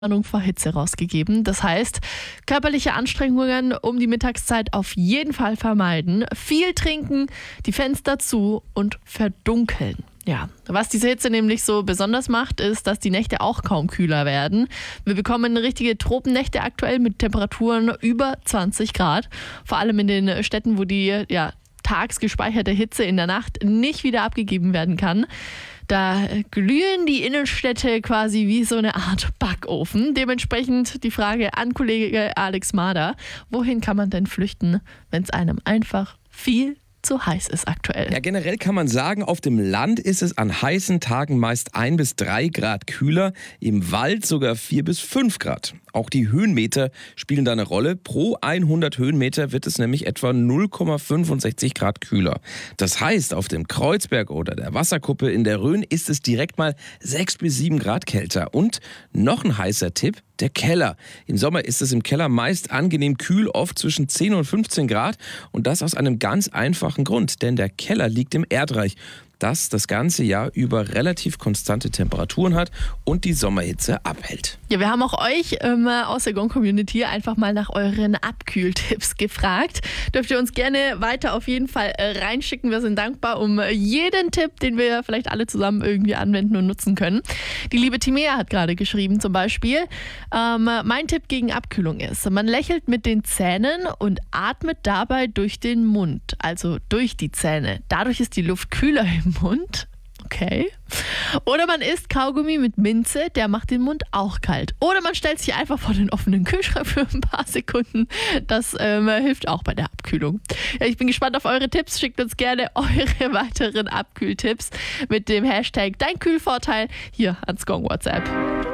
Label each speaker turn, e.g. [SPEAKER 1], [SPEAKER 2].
[SPEAKER 1] Warnung vor Hitze rausgegeben. Das heißt, körperliche Anstrengungen um die Mittagszeit auf jeden Fall vermeiden, viel trinken, die Fenster zu und verdunkeln. Ja, was diese Hitze nämlich so besonders macht, ist, dass die Nächte auch kaum kühler werden. Wir bekommen richtige Tropennächte aktuell mit Temperaturen über 20 Grad. Vor allem in den Städten, wo die tags gespeicherte Hitze in der Nacht nicht wieder abgegeben werden kann. Da glühen die Innenstädte quasi wie so eine Art Backofen. Dementsprechend die Frage an Kollege Alex Mader: Wohin kann man denn flüchten, wenn es einem einfach viel zu heiß ist aktuell?
[SPEAKER 2] Ja, generell kann man sagen, auf dem Land ist es an heißen Tagen meist 1 bis 3 Grad kühler, im Wald sogar 4 bis 5 Grad. Auch die Höhenmeter spielen da eine Rolle. Pro 100 Höhenmeter wird es nämlich etwa 0,65 Grad kühler. Das heißt, auf dem Kreuzberg oder der Wasserkuppe in der Rhön ist es direkt mal 6 bis 7 Grad kälter. Und noch ein heißer Tipp: der Keller. Im Sommer ist es im Keller meist angenehm kühl, oft zwischen 10 und 15 Grad. Und das aus einem ganz einfachen Grund, denn der Keller liegt im Erdreich, das ganze Jahr über relativ konstante Temperaturen hat und die Sommerhitze abhält.
[SPEAKER 1] Ja, wir haben auch euch aus der Gong-Community einfach mal nach euren Abkühltipps gefragt. Dürft ihr uns gerne weiter auf jeden Fall reinschicken. Wir sind dankbar um jeden Tipp, den wir vielleicht alle zusammen irgendwie anwenden und nutzen können. Die liebe Timea hat gerade geschrieben zum Beispiel: Mein Tipp gegen Abkühlung ist, man lächelt mit den Zähnen und atmet dabei durch den Mund, also durch die Zähne. Dadurch ist die Luft kühler im Mund. Okay. Oder man isst Kaugummi mit Minze, der macht den Mund auch kalt. Oder man stellt sich einfach vor den offenen Kühlschrank für ein paar Sekunden. Das hilft auch bei der Abkühlung. Ja, ich bin gespannt auf eure Tipps. Schickt uns gerne eure weiteren Abkühltipps mit dem Hashtag #DeinKühlvorteil hier ans Gong WhatsApp.